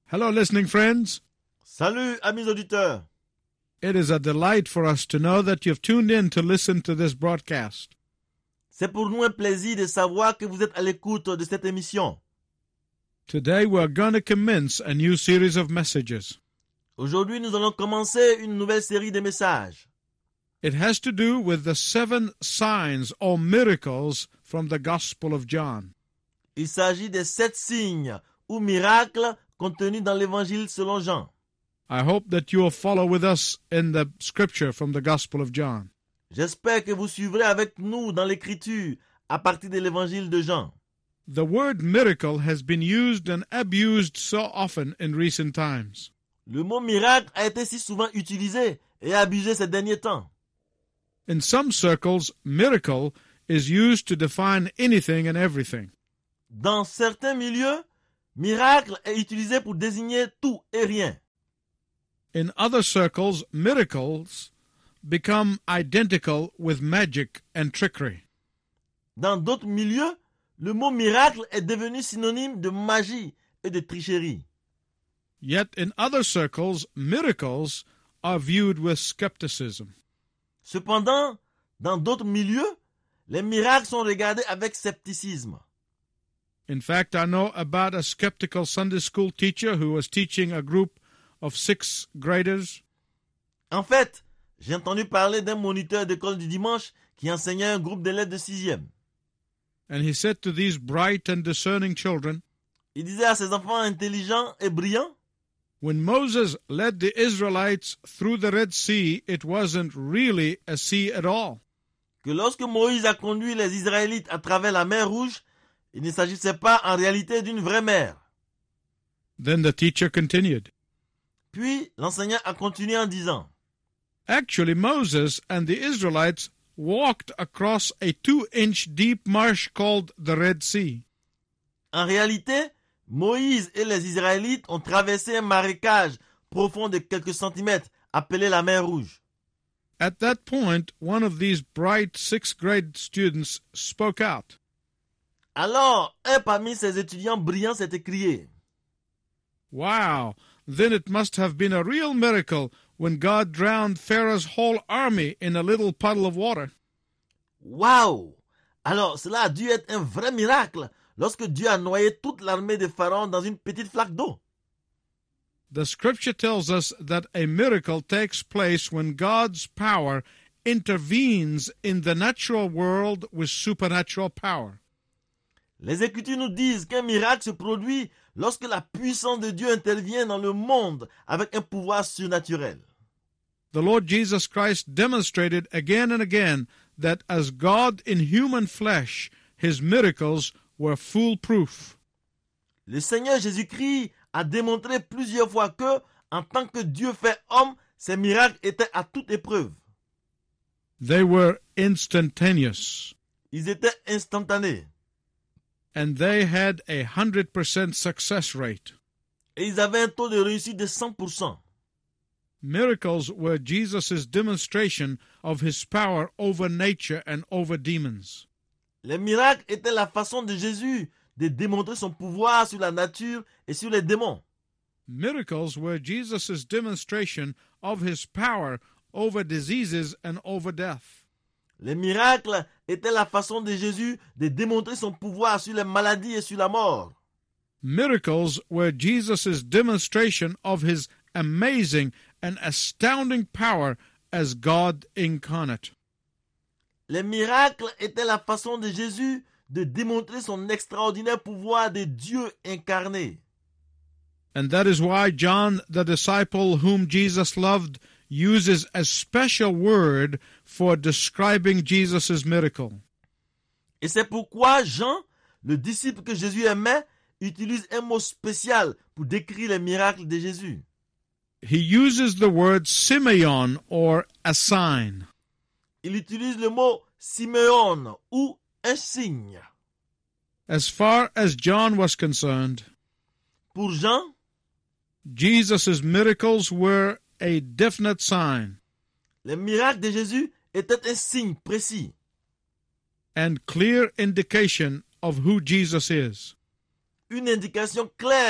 Hello, listening friends. Salut, amis auditeurs. It is a delight for us to know that you've tuned in to listen to this broadcast. C'est pour nous un plaisir de savoir que vous êtes à l'écoute de cette émission. Today we're going to commence a new series of messages. Aujourd'hui, nous allons commencer une nouvelle série de messages. It has to do with the 7 signs or miracles from the Gospel of John. Il s'agit des 7 signes ou miracles contenus dans l'Évangile selon Jean. I hope that you will follow with us in the scripture from the Gospel of John. J'espère que vous suivrez avec nous dans l'Écriture à partir de l'Évangile de Jean. The word miracle has been used and abused so often in recent times. Le mot miracle a été si souvent utilisé et abusé ces derniers temps. In some circles, miracle is used to define anything and everything. Dans certains milieux, miracle est utilisé pour désigner tout et rien. In other circles, miracles become identical with magic and trickery. Dans d'autres milieux, le mot miracle est devenu synonyme de magie et de tricherie. Yet in other circles, miracles are viewed with skepticism. Cependant, dans d'autres milieux, les miracles sont regardés avec scepticisme. In fact, I know about a skeptical Sunday school teacher who was teaching a group of 6th graders. En fait, j'ai entendu parler d'un moniteur d'école du dimanche qui enseignait un groupe d'élèves de 6e. And he said to these bright and discerning children, Il disait à ses enfants intelligents et brillants, when Moses led the Israelites through the Red Sea, it wasn't really a sea at all. que lorsque Moïse a conduit les Israélites à travers la mer Rouge, il ne s'agissait pas en réalité d'une vraie mer. Then the teacher continued, Puis, l'enseignant a continué en disant, actually, Moses and the Israelites walked across a 2-inch deep marsh called the Red Sea. en réalité, Moïse et les Israélites ont traversé un marécage profond de quelques centimètres appelé la mer Rouge. At that point, one of these bright 6th grade students spoke out. Alors, un parmi ces étudiants brillants s'est écrié, Wow, then it must have been a real miracle when God drowned Pharaoh's whole army in a little puddle of water. Waouh! Alors, cela a dû être un vrai miracle lorsque Dieu a noyé toute l'armée de Pharaon dans une petite flaque d'eau. The scripture tells us that a miracle takes place when God's power intervenes in the natural world with supernatural power. Les Écritures nous disent qu'un miracle se produit lorsque la puissance de Dieu intervient dans le monde avec un pouvoir surnaturel. The Lord Jesus Christ demonstrated again and again that as God in human flesh, his miracles were foolproof. Le Seigneur Jésus-Christ a démontré plusieurs fois que, en tant que Dieu fait homme, ses miracles étaient à toute épreuve. They were instantaneous, Ils étaient instantanés. and they had a 100% success rate. Et ils avaient un taux de réussite de 100%. Miracles were Jesus' demonstration of his power over nature and over demons. Les miracles étaient la façon de Jésus de démontrer son pouvoir sur la nature et sur les démons. Miracles were Jesus' demonstration of his power over diseases and over death. Les miracles étaient la façon de Jésus de démontrer son pouvoir sur les maladies et sur la mort. Miracles were Jesus' demonstration of his amazing and astounding power as God incarnate. Les miracles étaient la façon de Jésus de démontrer son extraordinaire pouvoir de Dieu incarné. And that is why John, the disciple whom Jesus loved, uses a special word for describing Jesus' miracle. Et c'est pourquoi Jean, le disciple que Jésus aimait, utilise un mot spécial pour décrire les miracles de Jésus. He uses the word Simeon or a sign. Il utilise le mot Simeon ou un signe. As far as John was concerned, Pour Jean, Jesus' miracles were a definite sign les miracles de Jésus étaient un signe précis and clear indication of who Jesus is. une indication claire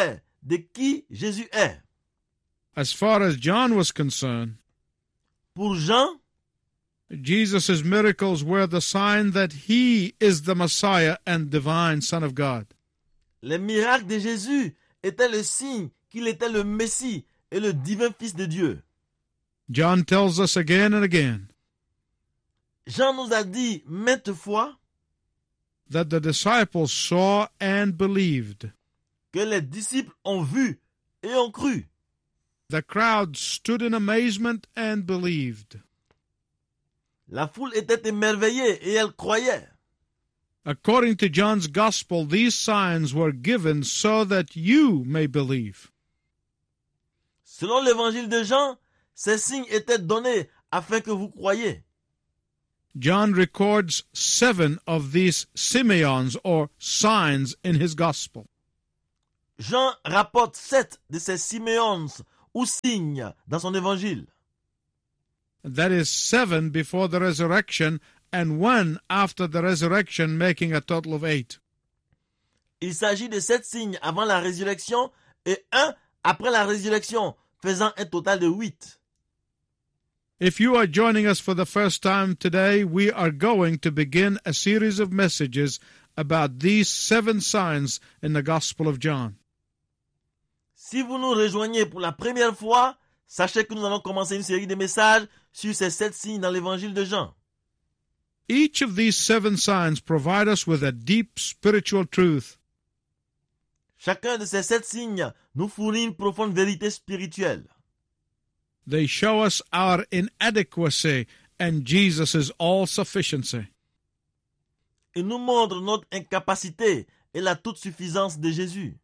de qui Jésus est. As far as John was concerned, Pour Jean, Jesus' miracles were the sign that he is the Messiah and divine Son of God. les miracles de Jésus étaient le signe qu'il était le Messie et le divin Fils de Dieu. John tells us again and again Jean nous a dit maintes fois that the disciples saw and believed. que les disciples ont vu et ont cru. The crowd stood in amazement and believed. La foule était émerveillée et elle croyait. According to John's Gospel, these signs were given so that you may believe. Selon l'évangile de Jean, ces signes étaient donnés afin que vous croyiez. John records 7 of these Simeons or signs in his Gospel. Jean rapporte 7 de ces Siméons ou signes dans son évangile. That is 7 before the resurrection and 1 after the resurrection, making a total of 8. Il s'agit de 7 signes avant la résurrection et 1 après la résurrection, faisant un total de 8. If you are joining us for the first time today, we are going to begin a series of messages about these 7 signs in the Gospel of John. Si vous nous rejoignez pour la première fois, sachez que nous allons commencer une série de messages sur ces 7 signes dans l'évangile de Jean. Each of these 7 signs provide us with a deep spiritual truth. Chacun de ces 7 signes nous fournit une profonde vérité spirituelle. They show us our inadequacy and Jesus' all-sufficiency. Ils nous montrent notre incapacité et la toute-suffisance de Jésus.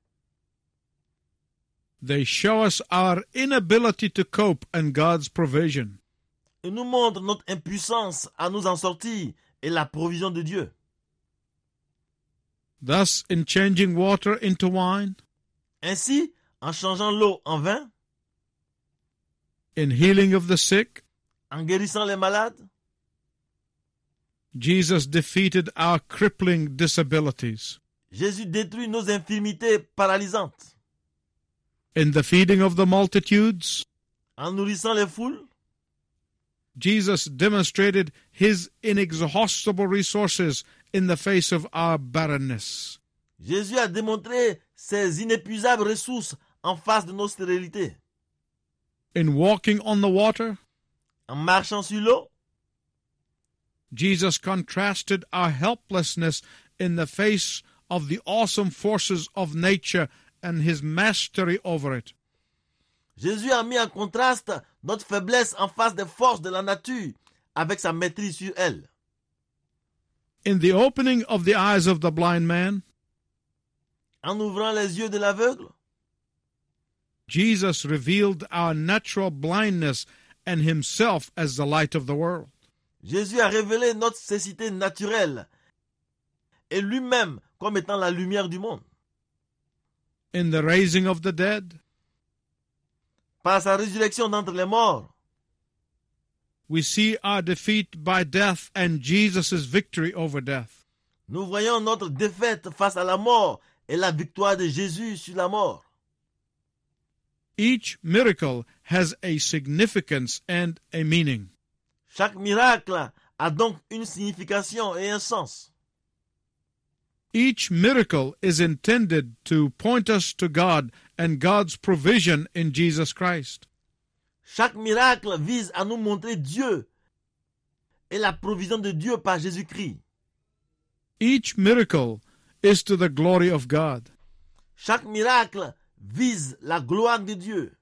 They show us our inability to cope and God's provision. Ils nous montrent notre impuissance à nous en sortir et la provision de Dieu. Thus, in changing water into wine, Ainsi, en changeant l'eau en vin, in healing of the sick, en guérissant les malades, Jesus defeated our crippling disabilities. Jésus détruit nos infirmités paralysantes. In the feeding of the multitudes, En nourrissant les foules, Jesus demonstrated his inexhaustible resources in the face of our barrenness. Jésus a démontré ses inépuisables ressources en face de nos stérilités. In walking on the water, En marchant sur l'eau, Jesus contrasted our helplessness in the face of the awesome forces of nature and his mastery over it. Jésus a mis en contraste notre faiblesse en face des forces de la nature avec sa maîtrise sur elles. In the opening of the eyes of the blind man, En ouvrant les yeux de l'aveugle, Jesus revealed our natural blindness and himself as the light of the world. Jésus a révélé notre cécité naturelle et lui-même comme étant la lumière du monde. In the raising of the dead, Par sa résurrection d'entre les morts, we see our defeat by death and Jesus' victory over death. nous voyons notre défaite face à la mort et la victoire de Jésus sur la mort. Each miracle has a significance and a meaning. Chaque miracle a donc une signification et un sens. Each miracle is intended to point us to God and God's provision in Jesus Christ. Chaque miracle vise à nous montrer Dieu et la provision de Dieu par Jésus-Christ. Each miracle is to the glory of God. Chaque miracle vise la gloire de Dieu.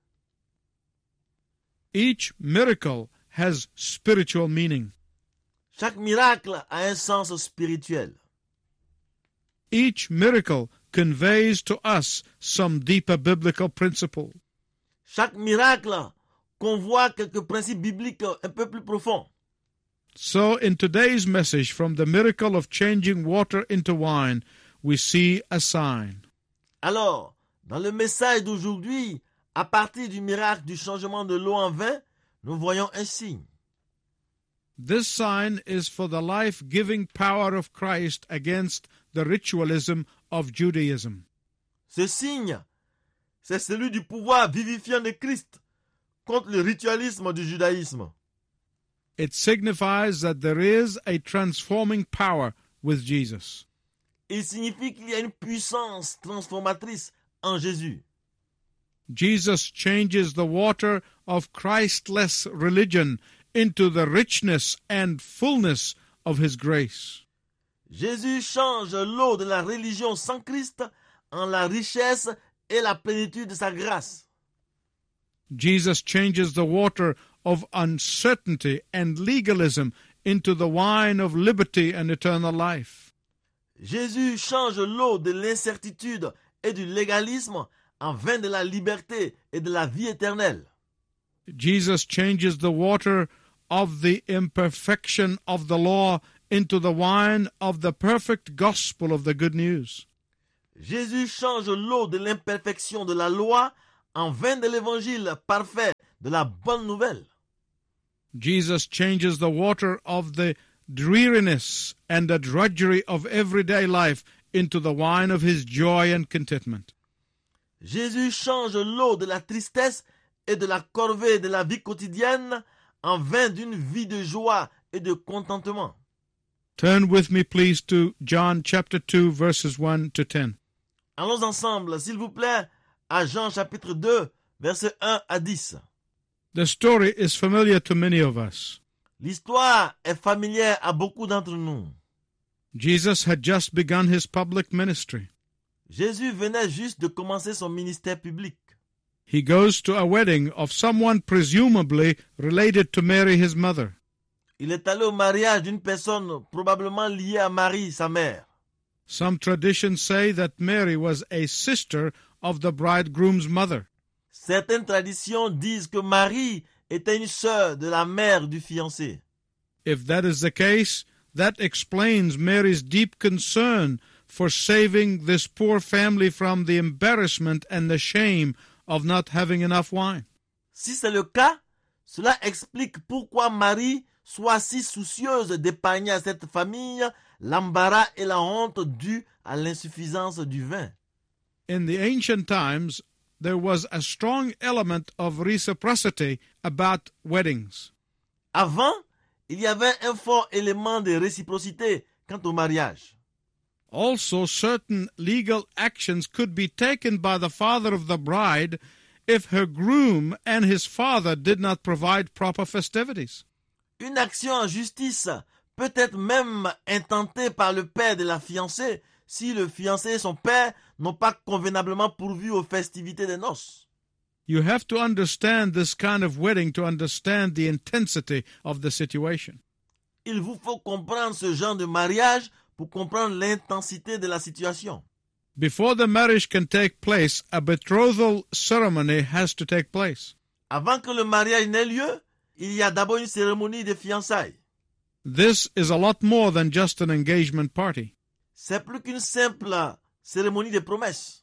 Each miracle has spiritual meaning. Chaque miracle a un sens spirituel. Each miracle conveys to us some deeper biblical principle. Chaque miracle convoit quelques principes bibliques un peu plus profonds. So, in today's message, from the miracle of changing water into wine, we see a sign. Alors, dans le message d'aujourd'hui, à partir du miracle du changement de l'eau en vin, nous voyons un signe. This sign is for the life-giving power of Christ against the ritualism of Judaism. Ce signe c'est celui du pouvoir vivifiant de Christ contre le ritualisme du judaïsme. It signifies that there is a transforming power with Jesus. Il signifie qu'il y a une puissance transformatrice en Jésus. Jesus changes the water of Christless religion into the richness and fullness of his grace. Jésus change l'eau de la religion sans Christ en la richesse et la plénitude de sa grâce. Jesus changes the water of uncertainty and legalism into the wine of liberty and eternal life. Jésus change l'eau de l'incertitude et du légalisme en vin de la liberté et de la vie éternelle. Jesus changes the water of the imperfection of the law into the wine of the perfect gospel of the good news. Jésus change l'eau de l'imperfection de la loi en vin de l'évangile parfait de la bonne nouvelle. Jesus changes the water of the dreariness and the drudgery of everyday life into the wine of his joy and contentment. Jésus change l'eau de la tristesse et de la corvée de la vie quotidienne en vin d'une vie de joie et de contentement. Turn with me, please, to John chapter 2, verses 1 to 10. Allons ensemble, s'il vous plaît, à Jean chapitre 2, versets 1 à 10. The story is familiar to many of us. L'histoire est familière à beaucoup d'entre nous. Jesus had just begun his public ministry. Jésus venait juste de commencer son ministère public. He goes to a wedding of someone presumably related to Mary, his mother. Il est allé au mariage d'une personne probablement liée à Marie, sa mère. Some traditions say that Mary was a sister of the bridegroom's mother. Certaines traditions disent que Marie était une sœur de la mère du fiancé. If that is the case, that explains Mary's deep concern for saving this poor family from the embarrassment and the shame of not having enough wine. Si c'est le cas, cela explique pourquoi Marie soit si soucieuse d'épargner à cette famille l'embarras et la honte dus à l'insuffisance du vin. In the ancient times, there was a strong element of reciprocity about weddings. Avant, il y avait un fort élément de réciprocité quant au mariage. Also, certain legal actions could be taken by the father of the bride if her groom and his father did not provide proper festivities. Une action en justice peut être même intentée par le père de la fiancée si le fiancé et son père n'ont pas convenablement pourvu aux festivités des noces. You have to understand this kind of wedding to understand the intensity of the situation. Il vous faut comprendre ce genre de mariage pour comprendre l'intensité de la situation. Before the marriage can take place, a betrothal ceremony has to take place. Avant que le mariage n'ait lieu, il y a d'abord une cérémonie de fiançailles. This is a lot more than just an engagement party. C'est plus qu'une simple cérémonie de promesses.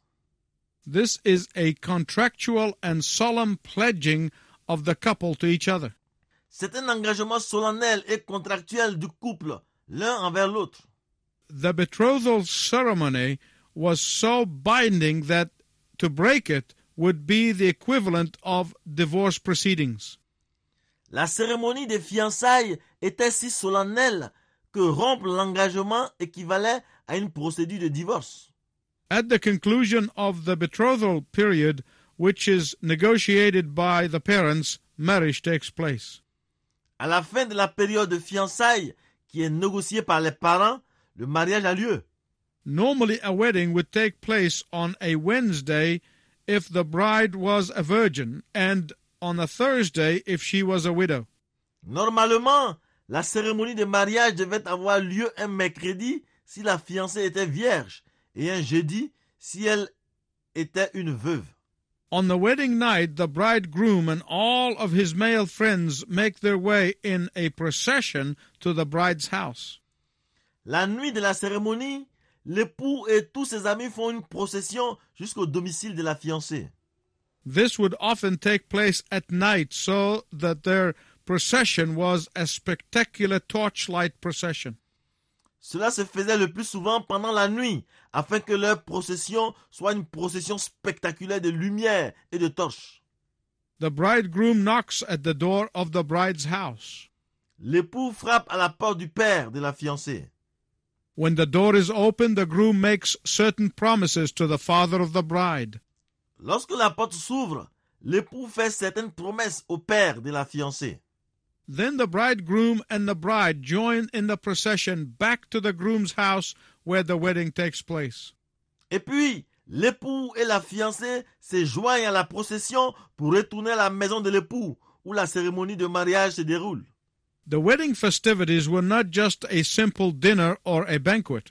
This is a contractual and solemn pledging of the couple to each other. C'est un engagement solennel et contractuel du couple, l'un envers l'autre. The betrothal ceremony was so binding that to break it would be the equivalent of divorce proceedings. La cérémonie des fiançailles était si solennelle que rompre l'engagement équivalait à une procédure de divorce. At the conclusion of the betrothal period, which is negotiated by the parents, marriage takes place. À la fin de la période de fiançailles, qui est négociée par les parents, le mariage a lieu. Normally, a wedding would take place on a Wednesday if the bride was a virgin, and on a Thursday if she was a widow. Normalement, la cérémonie de mariage devait avoir lieu un mercredi si la fiancée était vierge et un jeudi si elle était une veuve. On the wedding night, the bridegroom and all of his male friends make their way in a procession to the bride's house. La nuit de la cérémonie, l'époux et tous ses amis font une procession jusqu'au domicile de la fiancée. This would often take place at night, so that their procession was a spectacular torchlight procession. Cela se faisait le plus souvent pendant la nuit, afin que leur procession soit une procession spectaculaire de lumière et de torches. The bridegroom knocks at the door of the bride's house. L'époux frappe à la porte du père de la fiancée. When the door is open, the groom makes certain promises to the father of the bride. Lorsque la porte s'ouvre, l'époux fait certaines promesses au père de la fiancée. Then the bridegroom and the bride join in the procession back to the groom's house where the wedding takes place. Et puis, l'époux et la fiancée se joignent à la procession pour retourner à la maison de l'époux, où la cérémonie de mariage se déroule. The wedding festivities were not just a simple dinner or a banquet.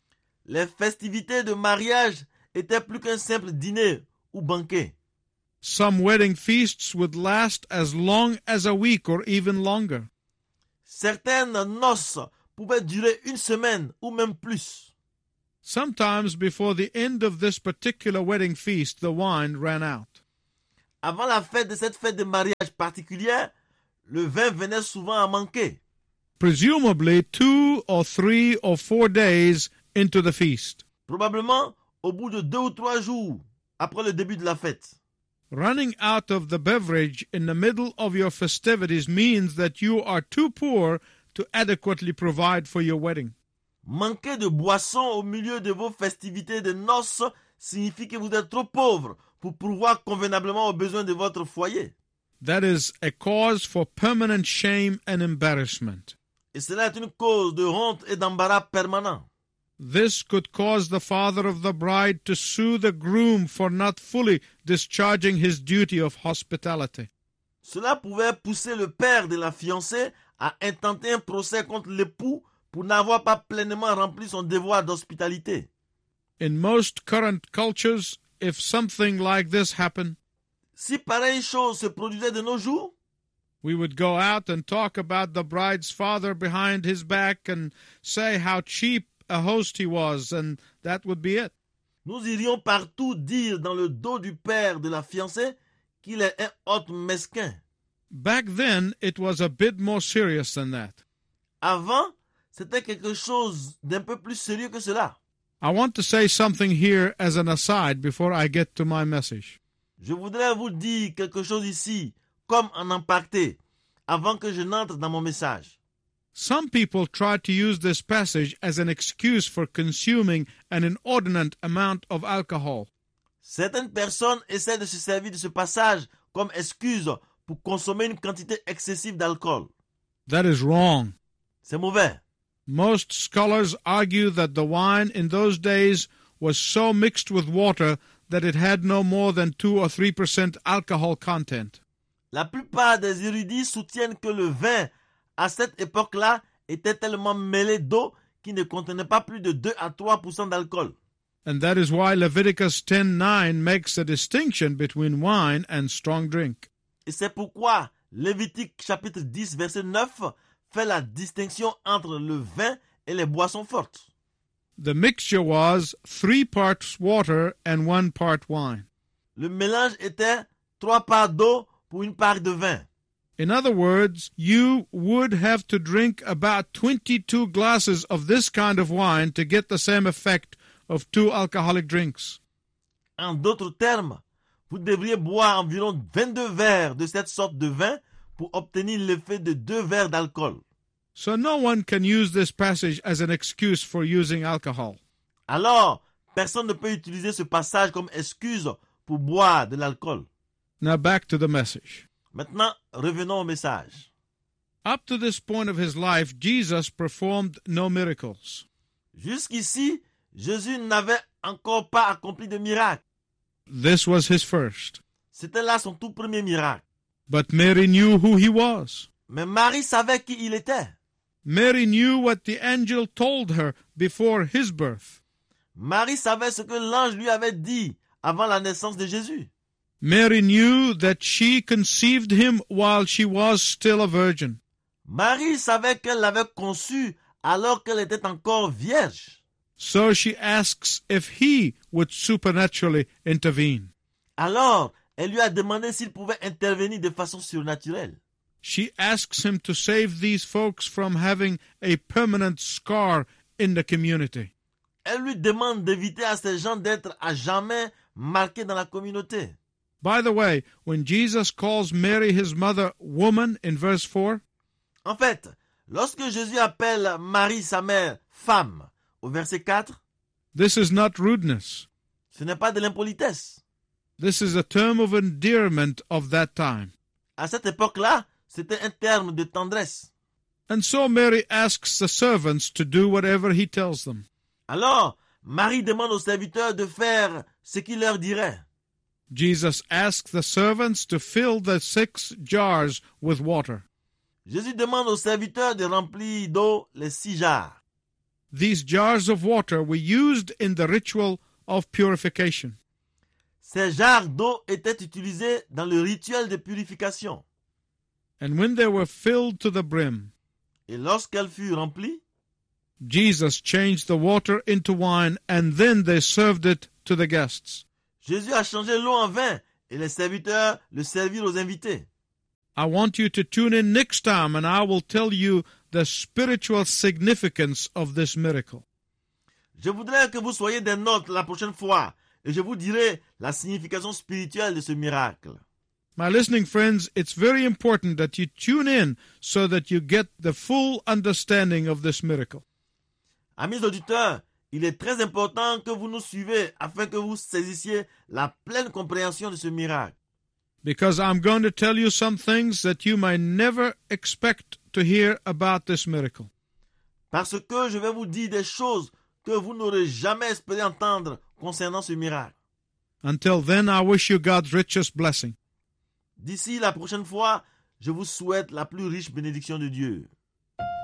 Les festivités de mariage étaient plus qu'un simple dîner ou banquet. Some wedding feasts would last as long as a week or even longer. Certaines noces pouvaient durer une semaine ou même plus. Sometimes before the end of this particular wedding feast, the wine ran out. Avant la fête de cette fête de mariage particulière, le vin venait souvent à manquer. Presumably 2 or 3 or 4 days into the feast. Probablement au bout de 2 ou 3 jours après le début de la fête. Running out of the beverage in the middle of your festivities means that you are too poor to adequately provide for your wedding. Manquer de boisson au milieu de vos festivités de noces signifie que vous êtes trop pauvre pour pourvoir convenablement aux besoins de votre foyer. That is a cause for permanent shame and embarrassment. Et cela est une cause de honte et d'embarras permanent. This could cause the father of the bride to sue the groom for not fully discharging his duty of hospitality. Cela pouvait pousser le père de la fiancée à intenter un procès contre l'époux pour n'avoir pas pleinement rempli son devoir d'hospitalité. In most current cultures, if something like this happened, Si pareille chose se produisait de nos jours, we would go out and talk about the bride's father behind his back and say how cheap a host he was, and that would be it. nous irions partout dire dans le dos du père de la fiancée qu'il est un hôte mesquin. Back then, it was a bit more serious than that. Avant, c'était quelque chose d'un peu plus sérieux que cela. I want to say something here as an aside before I get to my message. Je voudrais vous dire quelque chose ici, comme en aparté, avant que je n'entre dans mon message. Some people try to use this passage as an excuse for consuming an inordinate amount of alcohol. Certaines personnes essaient de se servir de ce passage comme excuse pour consommer une quantité excessive d'alcool. That is wrong. C'est mauvais. Most scholars argue that the wine in those days was so mixed with water that it had no more than 2 or 3% alcohol content. La plupart des érudits soutiennent que le vin, à cette époque-là, était tellement mêlé d'eau qu'il ne contenait pas plus de 2 à 3% d'alcool. And that is why Leviticus 10:9 makes a distinction between wine and strong drink. Et c'est pourquoi Lévitique chapitre 10 verset 9 fait la distinction entre le vin et les boissons fortes. The mixture was 3 parts water and 1 part wine. Le mélange était 3 parts d'eau pour 1 part de vin. In other words, you would have to drink about 22 glasses of this kind of wine to get the same effect of 2 alcoholic drinks. En d'autres termes, vous devriez boire environ 22 verres de cette sorte de vin pour obtenir l'effet de 2 verres d'alcool. So no one can use this passage as an excuse for using alcohol. Alors, personne ne peut utiliser ce passage comme excuse pour boire de l'alcool. Now back to the message. Maintenant, revenons au message. Up to this point of his life, Jesus performed no miracles. Jusqu'ici, Jésus n'avait encore pas accompli de miracle. This was his first. C'était là son tout premier miracle. But Mary knew who he was. Mais Marie savait qui il était. Mary knew what the angel told her before his birth. Marie savait ce que l'ange lui avait dit avant la naissance de Jésus. Mary knew that she conceived him while she was still a virgin. Marie savait qu'elle l'avait conçu alors qu'elle était encore vierge. So she asks if he would supernaturally intervene. Alors, elle lui a demandé s'il pouvait intervenir de façon surnaturelle. She asks him to save these folks from having a permanent scar in the community. Elle lui demande d'éviter à ces gens d'être à jamais marqués dans la communauté. By the way, when Jesus calls Mary his mother woman in verse 4, En fait, lorsque Jésus appelle Marie, sa mère, femme, au verset 4, this is not rudeness. ce n'est pas de l'impolitesse. This is a term of endearment of that time. À cette époque-là, c'était un terme de tendresse. And so Mary asks the servants to do whatever he tells them. Alors, Marie demande aux serviteurs de faire ce qu'il leur dirait. Jesus asks the servants to fill the 6 jars with water. Jésus demande aux serviteurs de remplir d'eau les 6 jarres. These jars of water were used in the ritual of purification. Ces jarres d'eau étaient utilisées dans le rituel de purification. And when they were filled to the brim, Et lorsqu'elles furent remplies, Jesus changed the water into wine, and then they served it to the guests. Jésus a changé l'eau en vin et les serviteurs le servirent aux invités. I want you to tune in next time, and I will tell you the spiritual significance of this miracle. Je voudrais que vous soyez des nôtres la prochaine fois et je vous dirai la signification spirituelle de ce miracle. My listening friends, it's very important that you tune in so that you get the full understanding of this miracle. Amis auditeurs, il est très important que vous nous suivez afin que vous saisissiez la pleine compréhension de ce miracle. Because I'm going to tell you some things that you might never expect to hear about this miracle. Parce que je vais vous dire des choses que vous n'aurez jamais espéré entendre concernant ce miracle. Until then, I wish you God's richest blessing. D'ici la prochaine fois, je vous souhaite la plus riche bénédiction de Dieu.